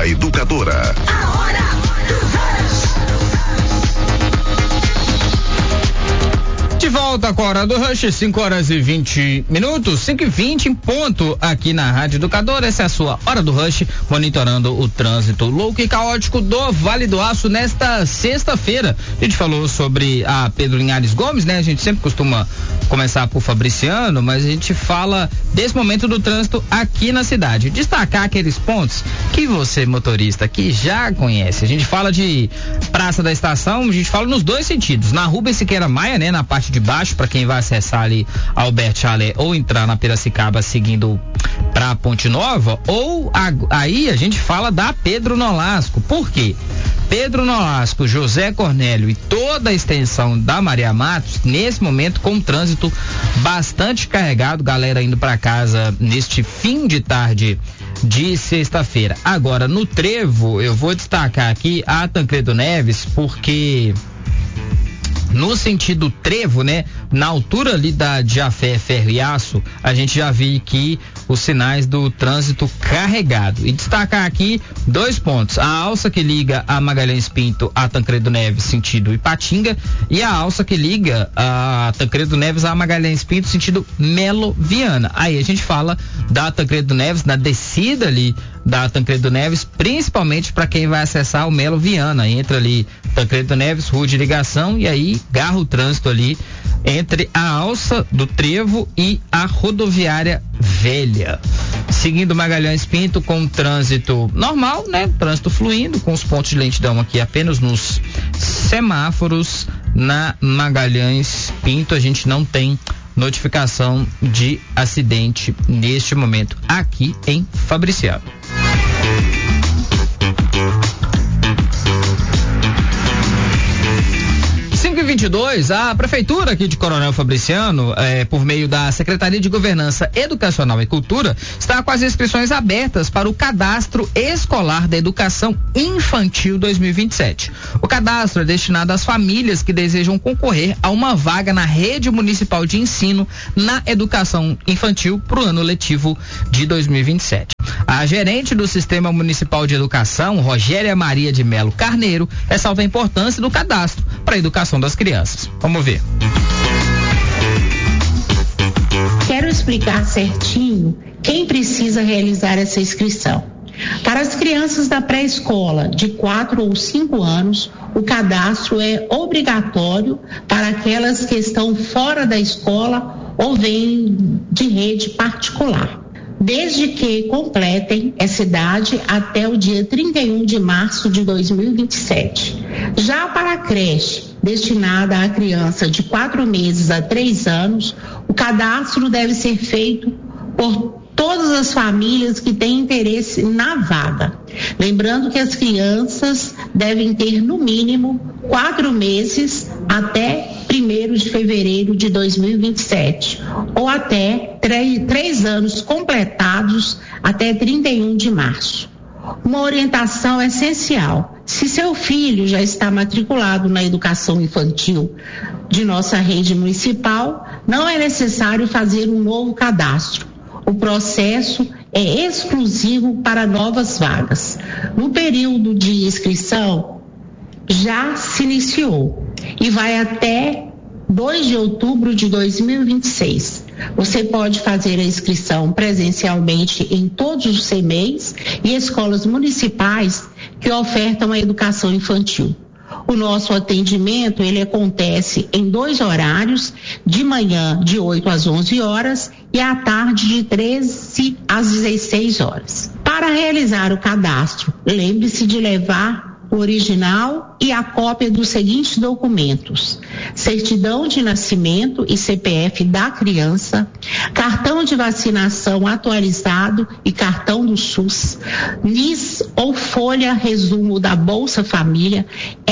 Educadora. A hora do Rush. De volta com a hora do Rush, 5h20, 5h20 em ponto aqui na Rádio Educadora. Essa é a sua hora do Rush, monitorando o trânsito louco e caótico do Vale do Aço nesta sexta-feira. A gente falou sobre a Pedro Linhares Gomes, né? A gente sempre costuma começar por Fabriciano, mas a gente fala desse momento do trânsito aqui na cidade. Destacar aqueles pontos que você, motorista, que já conhece. A gente fala de Praça da Estação, a gente fala nos dois sentidos. Na Rubens Siqueira Maia, né? Na parte de baixo, para quem vai acessar ali Albert Chalé ou entrar na Piracicaba seguindo pra Ponte Nova, ou aí a gente fala da Pedro Nolasco. Por quê? Pedro Nolasco, José Cornélio e toda a extensão da Maria Matos, nesse momento com trânsito bastante carregado, galera indo para casa neste fim de tarde de sexta-feira. Agora, no trevo, eu vou destacar aqui a Tancredo Neves, porque no sentido trevo, né? Na altura ali da Jafé Ferro e Aço, a gente já viu aqui os sinais do trânsito carregado. E destacar aqui 2 pontos: a alça que liga a Magalhães Pinto a Tancredo Neves sentido Ipatinga, e a alça que liga a Tancredo Neves a Magalhães Pinto sentido Melo Viana. Aí a gente fala da Tancredo Neves, na descida ali da Tancredo Neves, principalmente para quem vai acessar o Melo Viana. Entra ali Tancredo Neves, rua de ligação, e aí garra o trânsito ali entre a alça do trevo e a rodoviária velha. Seguindo Magalhães Pinto com trânsito normal, né? Trânsito fluindo, com os pontos de lentidão aqui apenas nos semáforos. Na Magalhães Pinto a gente não tem notificação de acidente neste momento aqui em Fabriciano. A Prefeitura aqui de Coronel Fabriciano, por meio da Secretaria de Governança Educacional e Cultura, está com as inscrições abertas para o Cadastro Escolar da Educação Infantil 2027. O cadastro é destinado às famílias que desejam concorrer a uma vaga na rede municipal de ensino na educação infantil para o ano letivo de 2027. A gerente do Sistema Municipal de Educação, Rogéria Maria de Melo Carneiro, ressalta a importância do cadastro para a educação das crianças. Vamos ver. Quero explicar certinho quem precisa realizar essa inscrição. Para as crianças da pré-escola de 4 ou 5 anos, o cadastro é obrigatório para aquelas que estão fora da escola ou vêm de rede particular, desde que completem essa idade até o dia 31 de março de 2027. Já para a creche, destinada à criança de 4 meses a 3 anos, o cadastro deve ser feito por todas as famílias que têm interesse na vaga. Lembrando que as crianças devem ter no mínimo 4 meses até 1º de fevereiro de 2027, ou até 3 anos completados até 31 de março. Uma orientação essencial: se seu filho já está matriculado na educação infantil de nossa rede municipal, não é necessário fazer um novo cadastro. O processo é exclusivo para novas vagas. No período de inscrição, já se iniciou e vai até 2 de outubro de 2026. Você pode fazer a inscrição presencialmente em todos os CMEIs e escolas municipais que ofertam a educação infantil. O nosso atendimento, ele acontece em 2 horários: de manhã de 8 às 11 horas e à tarde de 13 às 16 horas. Para realizar o cadastro, lembre-se de levar o original e a cópia dos seguintes documentos: certidão de nascimento e CPF da criança, cartão de vacinação atualizado e cartão do SUS, NIS ou folha resumo da Bolsa Família,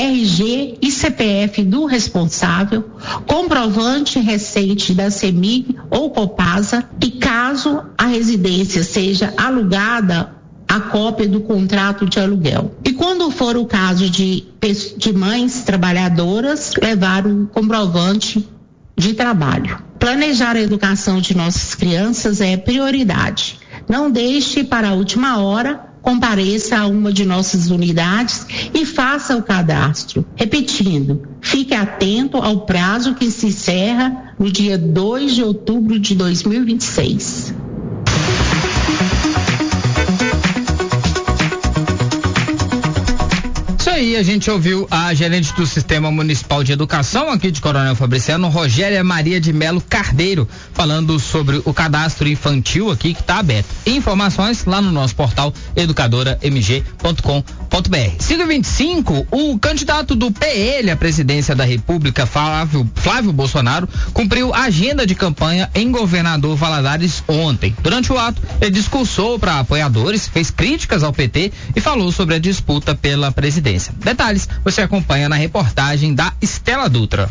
RG e CPF do responsável, comprovante recente da CEMIG ou Copasa, e caso a residência seja alugada, a cópia do contrato de aluguel. E quando for o caso de mães trabalhadoras, levar um comprovante de trabalho. Planejar a educação de nossas crianças é prioridade. Não deixe para a última hora, compareça a uma de nossas unidades e faça o cadastro. Repetindo, fique atento ao prazo que se encerra no dia 2 de outubro de 2026. Aí a gente ouviu a gerente do Sistema Municipal de Educação aqui de Coronel Fabriciano, Rogéria Maria de Melo Cardeiro, falando sobre o cadastro infantil aqui que está aberto. Informações lá no nosso portal educadoramg.com.br. 5h25, o candidato do PL à presidência da República, Flávio Bolsonaro, cumpriu a agenda de campanha em Governador Valadares ontem. Durante o ato, ele discursou para apoiadores, fez críticas ao PT e falou sobre a disputa pela presidência. Detalhes você acompanha na reportagem da Estela Dutra.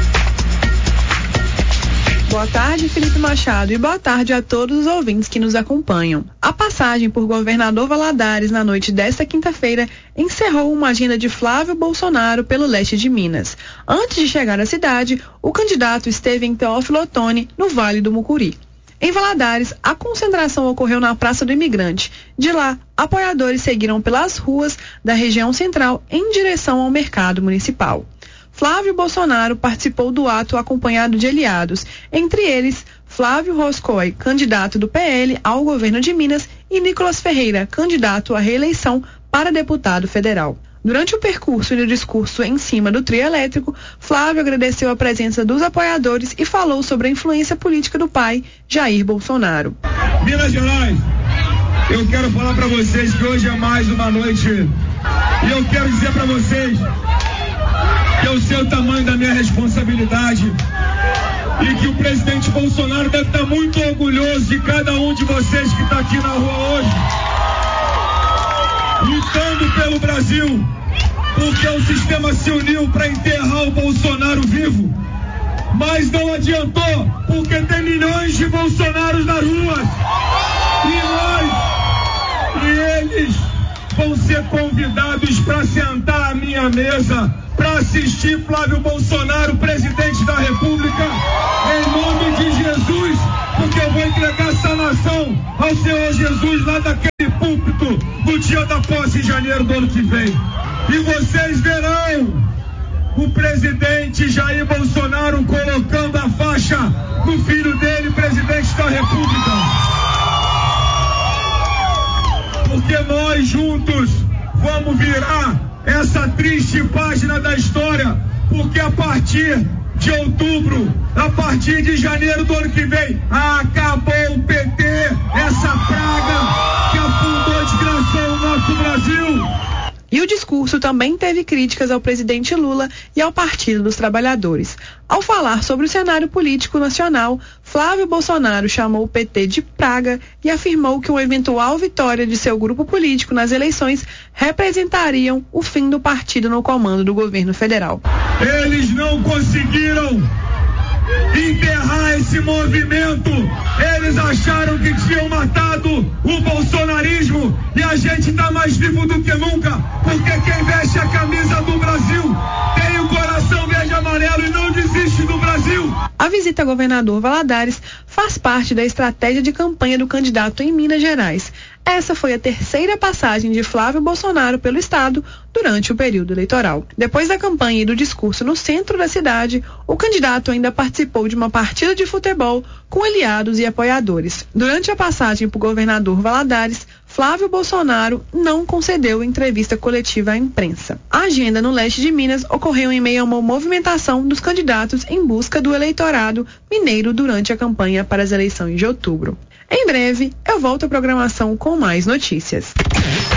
Boa tarde, Felipe Machado, e boa tarde a todos os ouvintes que nos acompanham. A passagem por Governador Valadares na noite desta quinta-feira encerrou uma agenda de Flávio Bolsonaro pelo leste de Minas. Antes de chegar à cidade, o candidato esteve em Teófilo Otoni, no Vale do Mucuri. Em Valadares, a concentração ocorreu na Praça do Imigrante. De lá, apoiadores seguiram pelas ruas da região central em direção ao mercado municipal. Flávio Bolsonaro participou do ato acompanhado de aliados, entre eles Flávio Roscoe, candidato do PL ao governo de Minas, e Nicolas Ferreira, candidato à reeleição para deputado federal. Durante o percurso e no discurso em cima do trio elétrico, Flávio agradeceu a presença dos apoiadores e falou sobre a influência política do pai, Jair Bolsonaro. Minas Gerais, eu quero falar para vocês que hoje é mais uma noite e eu quero dizer para vocês que eu sei o tamanho da minha responsabilidade e que o presidente Bolsonaro deve estar muito orgulhoso de cada um de vocês que está aqui na rua hoje, lutando pelo Brasil, porque o sistema se uniu para enterrar o Bolsonaro vivo, mas não adiantou, porque tem milhões de Bolsonaros nas ruas e eles vão ser convidados para sentar à minha mesa para assistir Flávio Bolsonaro, presidente da República, em nome de Jesus, porque eu vou entregar essa nação ao Senhor Jesus lá daquele púlpito no dia da posse em janeiro do ano que vem. E vocês verão o presidente Jair Bolsonaro colocando a faixa no filho dele, presidente da República. Porque nós juntos vamos virar essa triste página da história, porque a partir de outubro, a partir de janeiro do ano que vem, acabou o PT, essa praga que afundou, desgraçou o nosso Brasil. E o discurso também teve críticas ao presidente Lula e ao Partido dos Trabalhadores. Ao falar sobre o cenário político nacional, Flávio Bolsonaro chamou o PT de praga e afirmou que uma eventual vitória de seu grupo político nas eleições representariam o fim do partido no comando do governo federal. Eles não conseguiram enterrar esse movimento. Eles acharam que tinham matado o bolsonarismo e a gente está mais vivo do que nunca, porque quem veste a camisa do Brasil tem o coração verde e amarelo e não desiste do Brasil. A visita a Governador Valadares faz parte da estratégia de campanha do candidato em Minas Gerais. Essa foi a terceira passagem de Flávio Bolsonaro pelo estado durante o período eleitoral. Depois da campanha e do discurso no centro da cidade, o candidato ainda participou de uma partida de futebol com aliados e apoiadores. Durante a passagem por Governador Valadares, Flávio Bolsonaro não concedeu entrevista coletiva à imprensa. A agenda no leste de Minas ocorreu em meio a uma movimentação dos candidatos em busca do eleitorado mineiro durante a campanha para as eleições de outubro. Em breve, eu volto à programação com mais notícias.